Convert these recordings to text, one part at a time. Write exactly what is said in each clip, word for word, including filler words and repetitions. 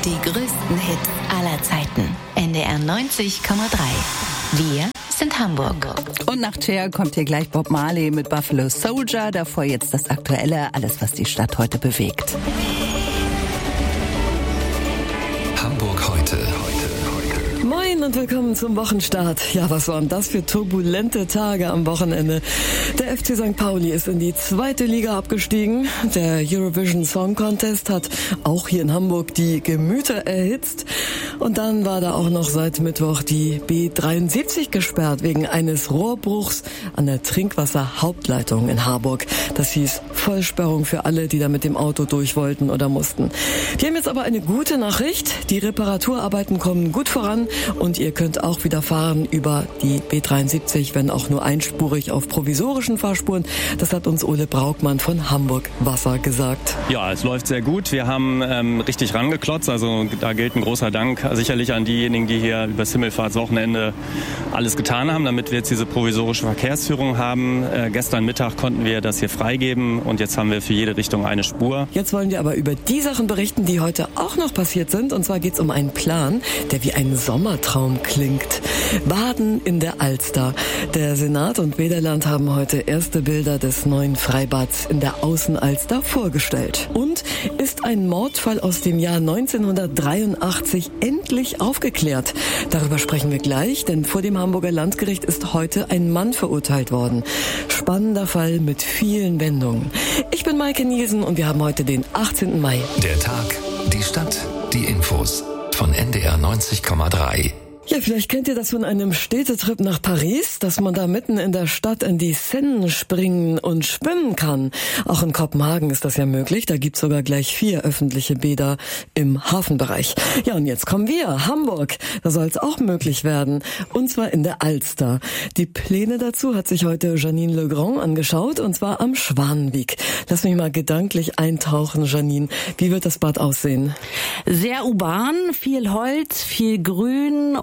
Die größten Hits aller Zeiten. N D R neunzig Komma drei. Wir sind Hamburg. Und nach Cher kommt hier gleich Bob Marley mit Buffalo Soldier. Davor jetzt das Aktuelle, alles was die Stadt heute bewegt. Hamburg heute. Moin und willkommen zum Wochenstart. Ja, was waren das für turbulente Tage am Wochenende? Der F C Sankt Pauli ist in die zweite Liga abgestiegen. Der Eurovision Song Contest hat auch hier in Hamburg die Gemüter erhitzt. Und dann war da auch noch seit Mittwoch die B dreiundsiebzig gesperrt wegen eines Rohrbruchs an der Trinkwasserhauptleitung in Harburg. Das hieß Vollsperrung für alle, die da mit dem Auto durch wollten oder mussten. Wir haben jetzt aber eine gute Nachricht. Die Reparaturarbeiten kommen gut voran und ihr könnt auch wieder fahren über die B dreiundsiebzig, wenn auch nur einspurig auf provisorischen Fahrspuren. Das hat uns Ole Braukmann von Hamburg Wasser gesagt. Ja, es läuft sehr gut. Wir haben ähm, richtig rangeklotzt. Also da gilt ein großer Dank sicherlich an diejenigen, die hier übers Himmelfahrtswochenende alles getan haben, damit wir jetzt diese provisorische Verkehrsführung haben. Äh, gestern Mittag konnten wir das hier freigeben und jetzt haben wir für jede Richtung eine Spur. Jetzt wollen wir aber über die Sachen berichten, die heute auch noch passiert sind. Und zwar geht es um einen Plan, der wie ein Sommertraum klingt. Baden in der Alster. Der Senat und Bäderland haben heute erste Bilder des neuen Freibads in der Außenalster vorgestellt. Und ist ein Mordfall aus dem Jahr neunzehnhundertdreiundachtzig endlich aufgeklärt? Darüber sprechen wir gleich, denn vor dem Hamburger Landgericht ist heute ein Mann verurteilt worden. Spannender Fall mit vielen Wendungen. Ich bin Maike Nielsen und wir haben heute den achtzehnten Mai. Der Tag, die Stadt, die Infos von N D R neunzig Komma drei. Ja, vielleicht kennt ihr das von einem Städtetrip nach Paris, dass man da mitten in der Stadt in die Seine springen und schwimmen kann. Auch in Kopenhagen ist das ja möglich. Da gibt's sogar gleich vier öffentliche Bäder im Hafenbereich. Ja, und jetzt kommen wir, Hamburg. Da soll es auch möglich werden. Und zwar in der Alster. Die Pläne dazu hat sich heute Janine Legrand angeschaut, und zwar am Schwanenweg. Lass mich mal gedanklich eintauchen, Janine. Wie wird das Bad aussehen? Sehr urban, viel Holz, viel Grün.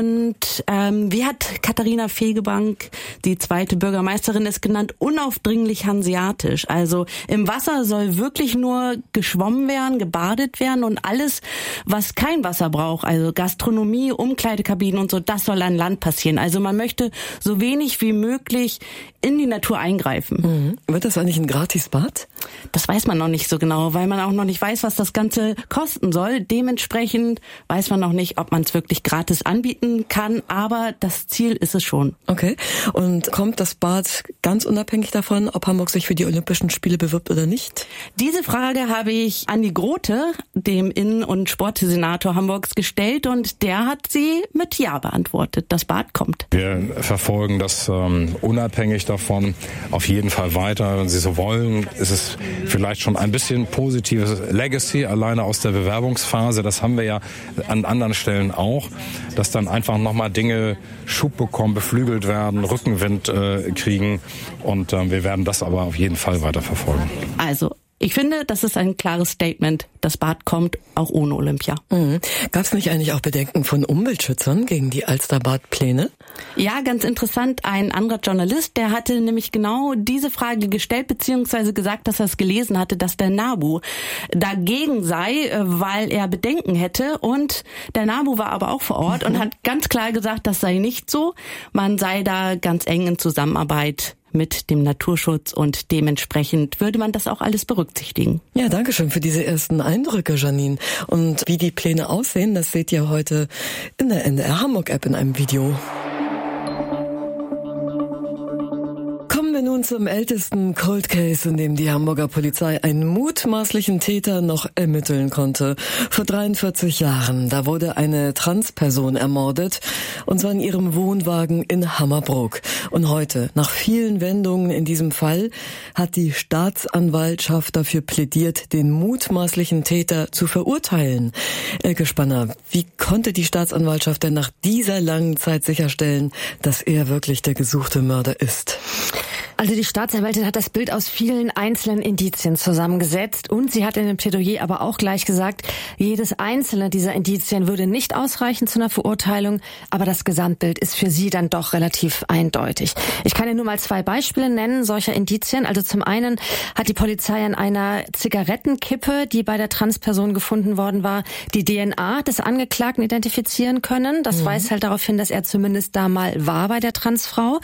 Und ähm, wie hat Katharina Fegebank, die zweite Bürgermeisterin, es genannt, unaufdringlich hanseatisch. Also im Wasser soll wirklich nur geschwommen werden, gebadet werden und alles, was kein Wasser braucht, also Gastronomie, Umkleidekabinen und so, das soll an Land passieren. Also man möchte so wenig wie möglich in die Natur eingreifen. Mhm. Wird das eigentlich ein Gratisbad? Das weiß man noch nicht so genau, weil man auch noch nicht weiß, was das Ganze kosten soll. Dementsprechend weiß man noch nicht, ob man es wirklich gratis anbieten kann, aber das Ziel ist es schon. Okay. Und kommt das Bad ganz unabhängig davon, ob Hamburg sich für die Olympischen Spiele bewirbt oder nicht? Diese Frage habe ich Andi Grote, dem Innen- und Sportsenator Hamburgs, gestellt und der hat sie mit Ja beantwortet. Das Bad kommt. Wir verfolgen das ähm, unabhängig davon auf jeden Fall weiter. Wenn Sie so wollen, ist es vielleicht schon ein bisschen positives Legacy, alleine aus der Bewerbungsphase. Das haben wir ja an anderen Stellen auch, dass dann einfach nochmal Dinge Schub bekommen, beflügelt werden, Rückenwind äh, kriegen. Und äh, wir werden das aber auf jeden Fall weiter verfolgen. Also, ich finde, das ist ein klares Statement. Das Bad kommt auch ohne Olympia. Mhm. Gab es nicht eigentlich auch Bedenken von Umweltschützern gegen die Alsterbadpläne? Ja, ganz interessant. Ein anderer Journalist, der hatte nämlich genau diese Frage gestellt, beziehungsweise gesagt, dass er es gelesen hatte, dass der NABU dagegen sei, weil er Bedenken hätte. Und der NABU war aber auch vor Ort mhm. und hat ganz klar gesagt, das sei nicht so. Man sei da ganz eng in Zusammenarbeit mit dem Naturschutz und dementsprechend würde man das auch alles berücksichtigen. Ja, danke schön für diese ersten Eindrücke, Janine. Und wie die Pläne aussehen, das seht ihr heute in der N D R Hamburg App in einem Video. Kommen wir nun zum ältesten Cold Case, in dem die Hamburger Polizei einen mutmaßlichen Täter noch ermitteln konnte. Vor dreiundvierzig Jahren, da wurde eine Transperson ermordet, und zwar in ihrem Wohnwagen in Hammerbrook. Und heute, nach vielen Wendungen in diesem Fall, hat die Staatsanwaltschaft dafür plädiert, den mutmaßlichen Täter zu verurteilen. Elke Spanner, wie konnte die Staatsanwaltschaft denn nach dieser langen Zeit sicherstellen, dass er wirklich der gesuchte Mörder ist? Also die Staatsanwältin hat das Bild aus vielen einzelnen Indizien zusammengesetzt und sie hat in dem Plädoyer aber auch gleich gesagt, jedes einzelne dieser Indizien würde nicht ausreichen zu einer Verurteilung, aber das Gesamtbild ist für sie dann doch relativ eindeutig. Ich kann Ihnen nur mal zwei Beispiele nennen solcher Indizien. Also zum einen hat die Polizei an einer Zigarettenkippe, die bei der Transperson gefunden worden war, die D N A des Angeklagten identifizieren können. Das mhm. weist halt darauf hin, dass er zumindest da mal war bei der Transfrau.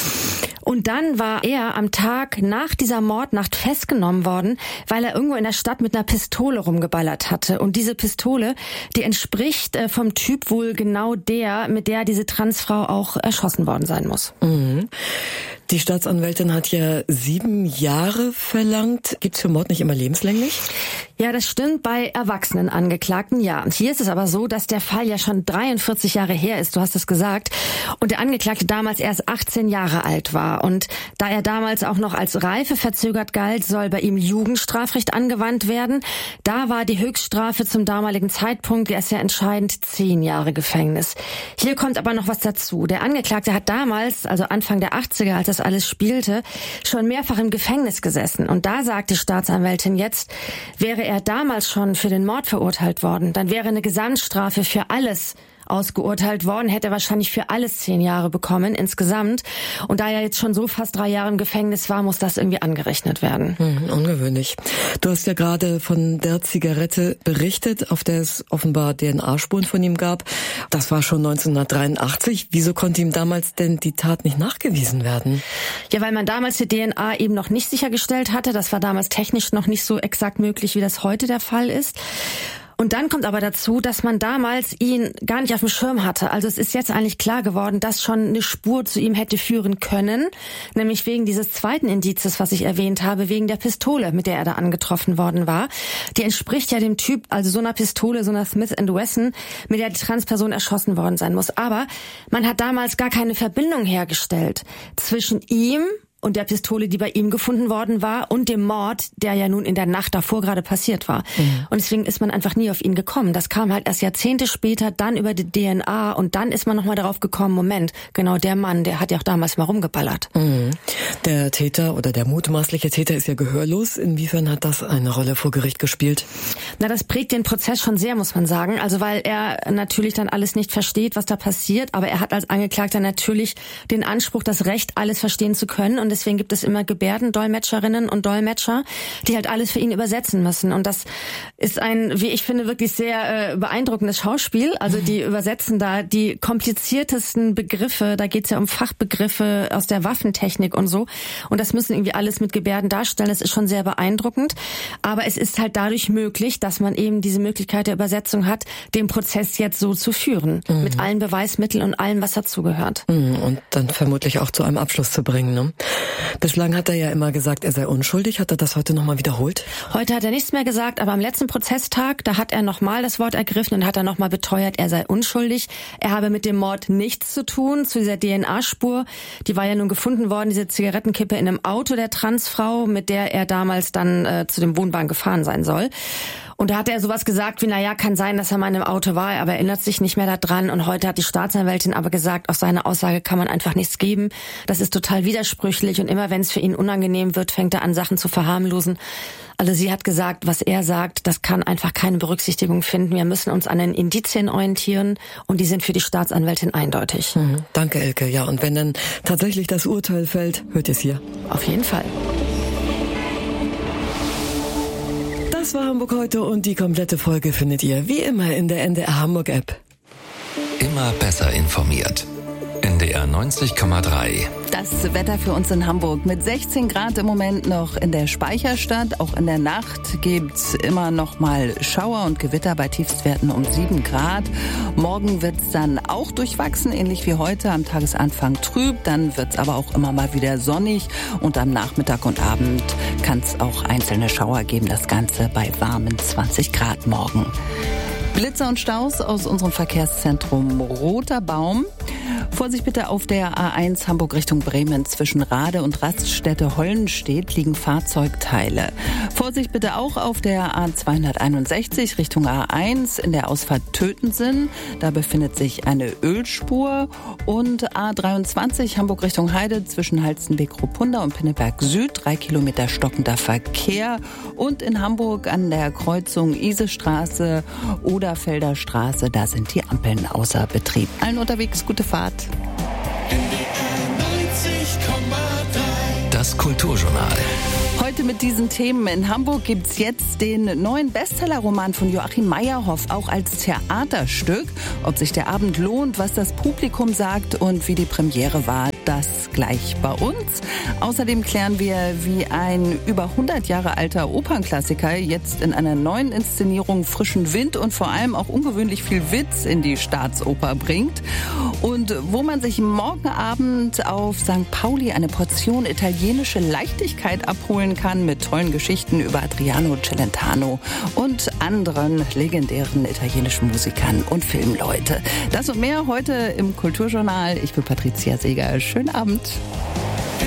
Und dann war er am Tag nach dieser Mordnacht festgenommen worden, weil er irgendwo in der Stadt mit einer Pistole rumgeballert hatte. Und diese Pistole, die entspricht äh, vom Typ wohl genau der, mit der diese Transfrau auch erschossen worden sein muss. Mhm. Die Staatsanwältin hat ja sieben Jahre verlangt. Gibt's für Mord nicht immer lebenslänglich? Ja, das stimmt bei erwachsenen Angeklagten, ja. Hier ist es aber so, dass der Fall ja schon dreiundvierzig Jahre her ist, du hast es gesagt, und der Angeklagte damals erst achtzehn Jahre alt war. Und da er damals auch noch als reifeverzögert galt, soll bei ihm Jugendstrafrecht angewandt werden. Da war die Höchststrafe zum damaligen Zeitpunkt, der ist ja entscheidend, zehn Jahre Gefängnis. Hier kommt aber noch was dazu. Der Angeklagte hat damals, also Anfang der achtziger, als das alles spielte, schon mehrfach im Gefängnis gesessen. Und da sagt die Staatsanwältin jetzt, wäre er damals schon für den Mord verurteilt worden, dann wäre eine Gesamtstrafe für alles ausgeurteilt worden, hätte er wahrscheinlich für alles zehn Jahre bekommen insgesamt. Und da er jetzt schon so fast drei Jahre im Gefängnis war, muss das irgendwie angerechnet werden. Hm, ungewöhnlich. Du hast ja gerade von der Zigarette berichtet, auf der es offenbar D N A-Spuren von ihm gab. Das war schon neunzehnhundertdreiundachtzig. Wieso konnte ihm damals denn die Tat nicht nachgewiesen werden? Ja, weil man damals die D N A eben noch nicht sichergestellt hatte. Das war damals technisch noch nicht so exakt möglich, wie das heute der Fall ist. Und dann kommt aber dazu, dass man damals ihn gar nicht auf dem Schirm hatte. Also es ist jetzt eigentlich klar geworden, dass schon eine Spur zu ihm hätte führen können, nämlich wegen dieses zweiten Indizes, was ich erwähnt habe, wegen der Pistole, mit der er da angetroffen worden war. Die entspricht ja dem Typ, also so einer Pistole, so einer Smith and Wesson, mit der die Transperson erschossen worden sein muss. Aber man hat damals gar keine Verbindung hergestellt zwischen ihm und der Pistole, die bei ihm gefunden worden war, und dem Mord, der ja nun in der Nacht davor gerade passiert war. Mhm. Und deswegen ist man einfach nie auf ihn gekommen. Das kam halt erst Jahrzehnte später, dann über die D N A, und dann ist man nochmal darauf gekommen, Moment, genau der Mann, der hat ja auch damals mal rumgeballert. Mhm. Der Täter oder der mutmaßliche Täter ist ja gehörlos. Inwiefern hat das eine Rolle vor Gericht gespielt? Na, das prägt den Prozess schon sehr, muss man sagen. Also weil er natürlich dann alles nicht versteht, was da passiert, aber er hat als Angeklagter natürlich den Anspruch, das Recht, alles verstehen zu können. Und deswegen gibt es immer Gebärdendolmetscherinnen und Dolmetscher, die halt alles für ihn übersetzen müssen. Und das ist ein, wie ich finde, wirklich sehr äh, beeindruckendes Schauspiel. Also die übersetzen da die kompliziertesten Begriffe. Da geht es ja um Fachbegriffe aus der Waffentechnik und so. Und das müssen irgendwie alles mit Gebärden darstellen. Das ist schon sehr beeindruckend. Aber es ist halt dadurch möglich, dass man eben diese Möglichkeit der Übersetzung hat, den Prozess jetzt so zu führen. Mhm. Mit allen Beweismitteln und allem, was dazugehört. Mhm. Und dann vermutlich auch zu einem Abschluss zu bringen, ne? Bislang hat er ja immer gesagt, er sei unschuldig. Hat er das heute nochmal wiederholt? Heute hat er nichts mehr gesagt, aber am letzten Prozesstag, da hat er nochmal das Wort ergriffen und hat er nochmal beteuert, er sei unschuldig. Er habe mit dem Mord nichts zu tun, zu dieser D N A-Spur. Die war ja nun gefunden worden, diese Zigarettenkippe in einem Auto der Transfrau, mit der er damals dann äh, zu dem Wohnwagen gefahren sein soll. Und da hat er sowas gesagt wie, na ja, kann sein, dass er mal in einem Auto war, aber er erinnert sich nicht mehr daran. Und heute hat die Staatsanwältin aber gesagt, auf seine Aussage kann man einfach nichts geben. Das ist total widersprüchlich und immer wenn es für ihn unangenehm wird, fängt er an, Sachen zu verharmlosen. Also sie hat gesagt, was er sagt, das kann einfach keine Berücksichtigung finden. Wir müssen uns an den Indizien orientieren und die sind für die Staatsanwältin eindeutig. Mhm. Danke, Elke. Ja, und wenn dann tatsächlich das Urteil fällt, hört ihr es hier. Auf jeden Fall. Das war Hamburg heute und die komplette Folge findet ihr wie immer in der N D R Hamburg App. Immer besser informiert. N D R neunzig Komma drei. Das Wetter für uns in Hamburg mit sechzehn Grad im Moment noch in der Speicherstadt. Auch in der Nacht gibt's immer noch mal Schauer und Gewitter bei Tiefstwerten um sieben Grad. Morgen wird's dann auch durchwachsen, ähnlich wie heute, am Tagesanfang trüb. Dann wird's aber auch immer mal wieder sonnig und am Nachmittag und Abend kann's auch einzelne Schauer geben. Das Ganze bei warmen zwanzig Grad morgen. Blitzer und Staus aus unserem Verkehrszentrum Roter Baum. Vorsicht bitte auf der A eins Hamburg Richtung Bremen. Zwischen Rade und Raststätte Hollenstedt liegen Fahrzeugteile. Vorsicht bitte auch auf der A zweihunderteinundsechzig Richtung A eins in der Ausfahrt Tötensen. Da befindet sich eine Ölspur. Und A dreiundzwanzig Hamburg Richtung Heide zwischen Halstenbeck-Ruppunda und Pinneberg Süd. Drei Kilometer stockender Verkehr. Und in Hamburg an der Kreuzung Isestraße, Oderfelder Straße, da sind die Ampeln außer Betrieb. Allen unterwegs gute Fahrt. Das Kulturjournal. Heute mit diesen Themen. In Hamburg gibt's jetzt den neuen Bestsellerroman von Joachim Meyerhoff, auch als Theaterstück. Ob sich der Abend lohnt, was das Publikum sagt und wie die Premiere war, das gleich bei uns. Außerdem klären wir, wie ein über hundert Jahre alter Opernklassiker jetzt in einer neuen Inszenierung frischen Wind und vor allem auch ungewöhnlich viel Witz in die Staatsoper bringt. Und wo man sich morgen Abend auf Sankt Pauli eine Portion italienische Leichtigkeit abholen kann mit tollen Geschichten über Adriano Celentano und anderen legendären italienischen Musikern und Filmleute. Das und mehr heute im Kulturjournal. Ich bin Patricia Seeger. Schönen Abend.